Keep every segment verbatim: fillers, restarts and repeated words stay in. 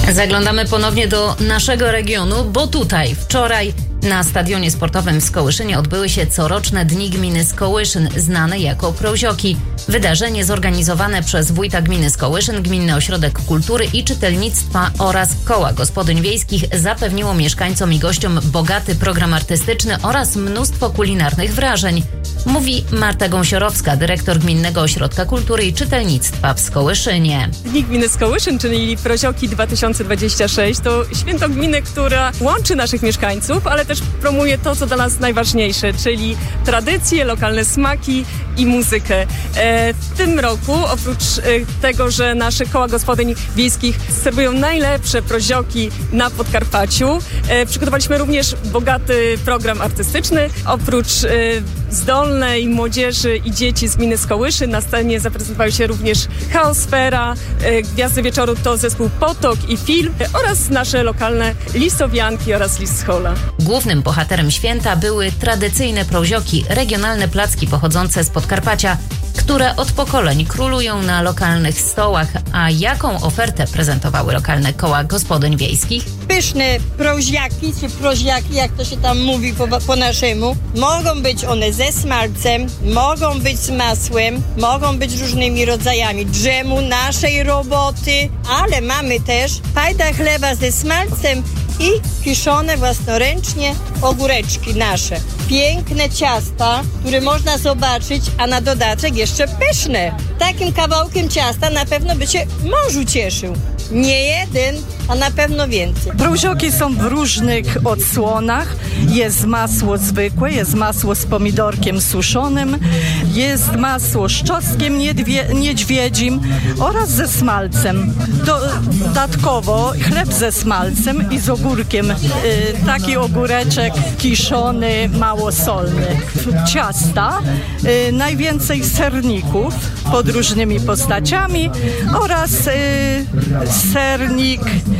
Zaglądamy ponownie do naszego regionu, bo tutaj wczoraj na stadionie sportowym w Skołyszynie odbyły się coroczne Dni Gminy Skołyszyn, znane jako Prozioki. Wydarzenie zorganizowane przez wójta gminy Skołyszyn, Gminny Ośrodek Kultury i Czytelnictwa oraz Koła Gospodyń Wiejskich zapewniło mieszkańcom i gościom bogaty program artystyczny oraz mnóstwo kulinarnych wrażeń. Mówi Marta Gąsiorowska, dyrektor Gminnego Ośrodka Kultury i Czytelnictwa w Skołyszynie. Dni Gminy Skołyszyn, czyli Prozioki dwa tysiące dwadzieścia sześć, to święto gminy, która łączy naszych mieszkańców, ale też promuje to, co dla nas najważniejsze, czyli tradycje, lokalne smaki i muzykę. E, w tym roku, oprócz e, tego, że nasze koła gospodyń wiejskich serwują najlepsze prozioki na Podkarpaciu, e, przygotowaliśmy również bogaty program artystyczny. Oprócz e, zdolnej młodzieży i dzieci z gminy Skołyszyn na scenie zaprezentowały się również Chaosfera, e, Gwiazdy Wieczoru to zespół Potok i Film e, oraz nasze lokalne lisowianki oraz Lischola. Głównym bohaterem święta były tradycyjne prozioki, regionalne placki pochodzące z Podkarpacia, które od pokoleń królują na lokalnych stołach. A jaką ofertę prezentowały lokalne koła gospodyń wiejskich? Pyszne proziaki, czy proziaki, jak to się tam mówi po, po naszemu. Mogą być one ze smalcem, mogą być z masłem, mogą być różnymi rodzajami dżemu, naszej roboty, ale mamy też fajda chleba ze smalcem i kiszone własnoręcznie ogóreczki nasze. Piękne ciasta, które można zobaczyć, a na dodatek jeszcze pyszne. Takim kawałkiem ciasta na pewno by się mąż ucieszył. Nie jeden, a na pewno więcej. Prozioki są w różnych odsłonach. Jest masło zwykłe, jest masło z pomidorkiem suszonym, jest masło z czosnkiem niedwie, niedźwiedzim oraz ze smalcem. Dodatkowo chleb ze smalcem i z ogórkiem. Y, taki ogóreczek kiszony, mało solny. Ciasta, y, najwięcej serników pod różnymi postaciami oraz y, sernik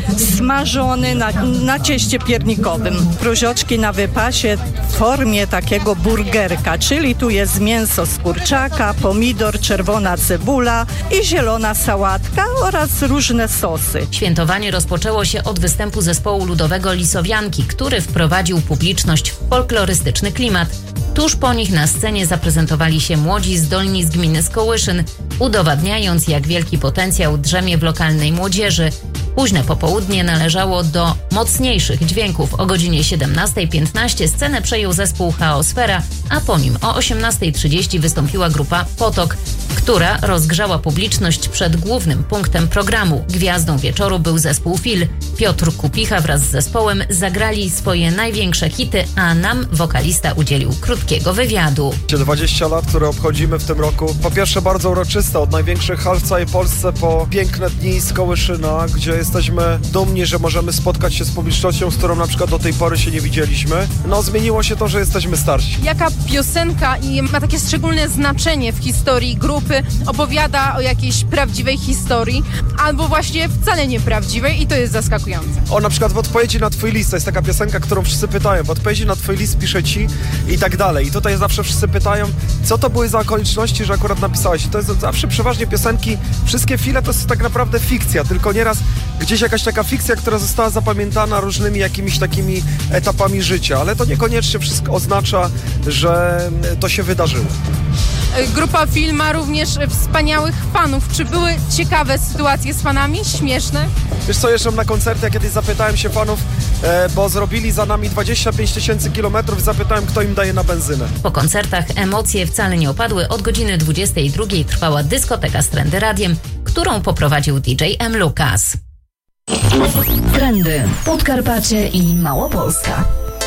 smażony na, na cieście piernikowym. Prozioczki na wypasie w formie takiego burgerka, czyli tu jest mięso z kurczaka, pomidor, czerwona cebula i zielona sałatka oraz różne sosy. Świętowanie rozpoczęło się od występu zespołu ludowego Lisowianki, który wprowadził publiczność w folklorystyczny klimat. Tuż po nich na scenie zaprezentowali się młodzi zdolni z gminy Skołyszyn, udowadniając, jak wielki potencjał drzemie w lokalnej młodzieży. Późne popołudnie należało do mocniejszych dźwięków. O godzinie siedemnastej piętnaście scenę przejął zespół Chaosfera, a po nim o osiemnastej trzydzieści wystąpiła grupa Potok, która rozgrzała publiczność przed głównym punktem programu. Gwiazdą wieczoru był zespół Fil. Piotr Kupicha wraz z zespołem zagrali swoje największe hity, a nam wokalista udzielił krótkiego wywiadu. dwadzieścia lat, które obchodzimy w tym roku. Po pierwsze bardzo uroczyste, od największych hal w całej Polsce po piękne dni Skołyszyna, gdzie jesteśmy dumni, że możemy spotkać się z publicznością, z którą na przykład do tej pory się nie widzieliśmy. No zmieniło się to, że jesteśmy starsi. Jaka piosenka i ma takie szczególne znaczenie w historii grupy, opowiada o jakiejś prawdziwej historii, albo właśnie wcale nieprawdziwej i to jest zaskakujące. O, na przykład w odpowiedzi na twój list, to jest taka piosenka, którą wszyscy pytają, w odpowiedzi na twój list piszę ci i tak dalej. I tutaj zawsze wszyscy pytają, co to były za okoliczności, że akurat napisałeś. I to jest zawsze przeważnie piosenki, wszystkie file to jest tak naprawdę fikcja, tylko nieraz gdzieś jakaś taka fikcja, która została zapamiętana różnymi jakimiś takimi etapami życia, ale to niekoniecznie wszystko oznacza, że to się wydarzyło. Grupa Film ma również wspaniałych fanów. Czy były ciekawe sytuacje z fanami? Śmieszne? Wiesz co, jeżdżam na koncerty, ja kiedyś zapytałem się fanów, e, bo zrobili za nami dwadzieścia pięć tysięcy kilometrów, zapytałem, kto im daje na benzynę. Po koncertach emocje wcale nie opadły. Od godziny dwudziestej drugiej trwała dyskoteka z Trendy Radiem, którą poprowadził D J M. Lukas. Trendy, Podkarpacie i Małopolska.